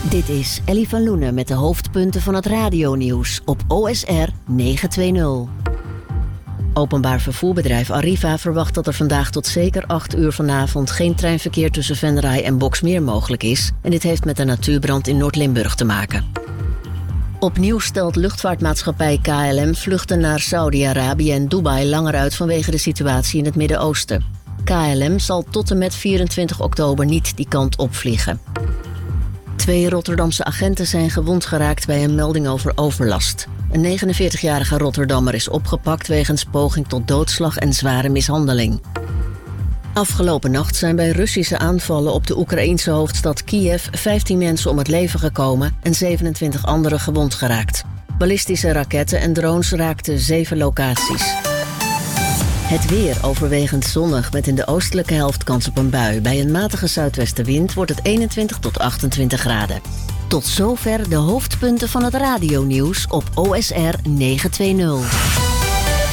Dit is Ellie van Loenen met de hoofdpunten van het radionieuws op OSR 920. Openbaar vervoerbedrijf Arriva verwacht dat er vandaag tot zeker 8 uur vanavond geen treinverkeer tussen Venray en Boxmeer mogelijk is. En dit heeft met een natuurbrand in Noord-Limburg te maken. Opnieuw stelt luchtvaartmaatschappij KLM vluchten naar Saudi-Arabië en Dubai langer uit vanwege de situatie in het Midden-Oosten. KLM zal tot en met 24 oktober niet die kant opvliegen. 2 Rotterdamse agenten zijn gewond geraakt bij een melding over overlast. Een 49-jarige Rotterdammer is opgepakt wegens poging tot doodslag en zware mishandeling. Afgelopen nacht zijn bij Russische aanvallen op de Oekraïense hoofdstad Kiev 15 mensen om het leven gekomen en 27 anderen gewond geraakt. Ballistische raketten en drones raakten 7 locaties. Het weer overwegend zonnig met in de oostelijke helft kans op een bui. Bij een matige zuidwestenwind wordt het 21 tot 28 graden. Tot zover de hoofdpunten van het radionieuws op OSR 920.